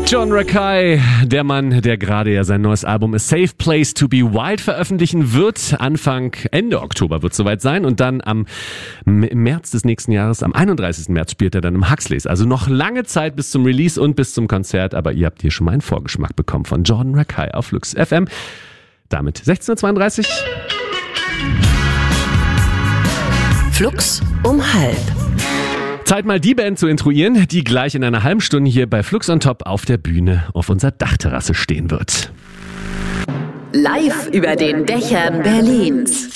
John Rakei, der Mann, der gerade ja sein neues Album A Safe Place to Be Wild veröffentlichen wird. Ende Oktober wird es soweit sein und dann im März des nächsten Jahres, am 31. März spielt er dann im Huxleys. Also noch lange Zeit bis zum Release und bis zum Konzert, aber ihr habt hier schon mal einen Vorgeschmack bekommen von Jordan Rakei auf Flux FM. Damit 16.32 Uhr. Flux um 12:30. Zeit mal die Band zu intruieren, die gleich in einer halben Stunde hier bei Flux on Top auf der Bühne auf unserer Dachterrasse stehen wird. Live über den Dächern Berlins.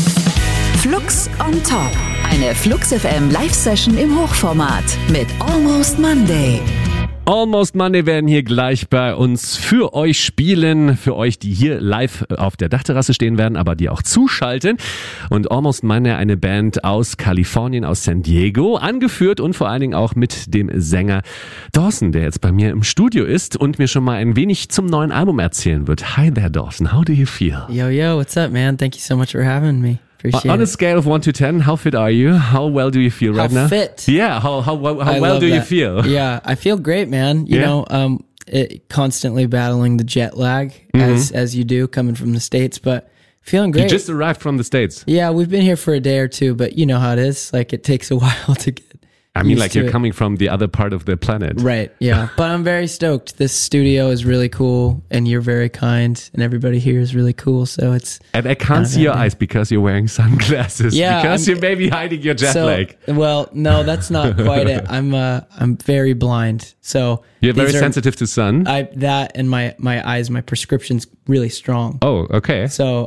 Flux on Top. Eine Flux FM Live-Session im Hochformat mit Almost Monday. Almost Monday werden hier gleich bei uns für euch spielen, für euch, die hier live auf der Dachterrasse stehen werden, aber die auch zuschalten. Und Almost Monday, eine Band aus Kalifornien, aus San Diego, angeführt und vor allen Dingen auch mit dem Sänger Dawson, der jetzt bei mir im Studio ist und mir schon mal ein wenig zum neuen Album erzählen wird. Hi there, Dawson. How do you feel? Yo, what's up, man? Thank you so much for having me. On a scale of 1 to 10, how fit are you? How well do you feel right now? How fit? Yeah, how well do you feel? Yeah, I feel great, man. You know, constantly battling the jet lag as you do coming from the States, but feeling great. You just arrived from the States. Yeah, we've been here for a day or two, but you know how it is. Like, it takes a while to get you're coming from the other part of the planet. Right, yeah. But I'm very stoked. This studio is really cool, and you're very kind, and everybody here is really cool, so it's... And I can't see your eyes because you're wearing sunglasses. Yeah. Because you're maybe hiding your jet lag. Well, no, that's not quite it. I'm very blind, so... You're very sensitive to sun? That and my eyes, my prescription's really strong. Oh, okay. So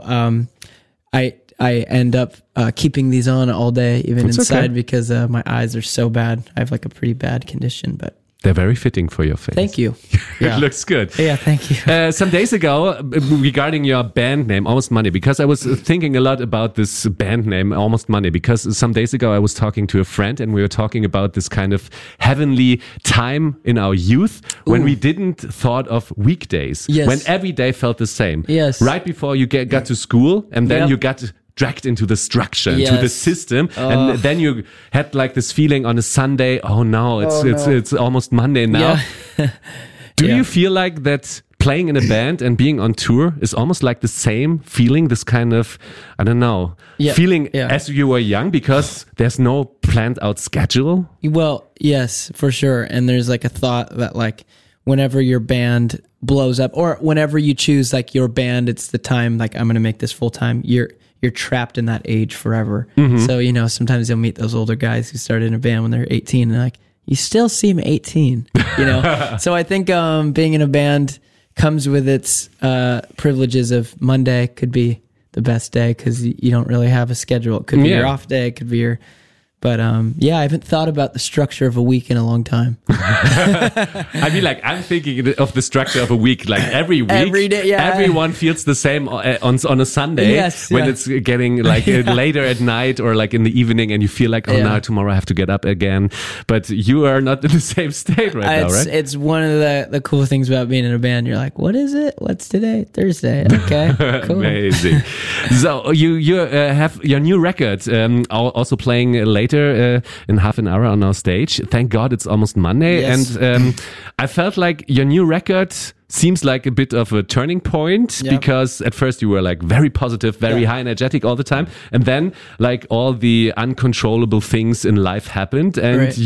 I end up keeping these on all day, even inside, because my eyes are so bad. I have like a pretty bad condition, but they're very fitting for your face. Thank you. It looks good. Yeah, thank you. Some days ago, regarding your band name, Almost Monday, because I was thinking a lot about this band name, Almost Monday, because some days ago I was talking to a friend and we were talking about this kind of heavenly time in our youth when we didn't thought of weekdays, when every day felt the same. Yes. Right before you got to school and then you got dragged into the structure, into the system, and then you had like this feeling on a Sunday, oh no, it's almost Monday now. Yeah. Do you feel like that playing in a band and being on tour is almost like the same feeling, this kind of, I don't know, feeling as you were young, because there's no planned out schedule? Well, yes, for sure. And there's like a thought that like whenever your band blows up, or whenever you choose like your band, it's the time, like I'm going to make this full time, you're trapped in that age forever. So, you know, sometimes you'll meet those older guys who started in a band when they're 18 and like, you still seem 18, you know? So I think being in a band comes with its privileges of Monday could be the best day because you don't really have a schedule. It could be your off day, it could be your... But I haven't thought about the structure of a week in a long time. I mean, like, I'm thinking of the structure of a week, like every week, every day, everyone feels the same on a Sunday when it's getting like later at night or like in the evening and you feel like, oh, now tomorrow I have to get up again. But you are not in the same state right now, right? It's one of the cool things about being in a band. You're like, what is it? What's today? Thursday. Okay, cool. Amazing. So you have your new record also playing later in half an hour on our stage. Thank God it's almost Monday. Yes. And I felt like your new record seems like a bit of a turning point because at first you were like very positive, very high energetic all the time. And then like all the uncontrollable things in life happened and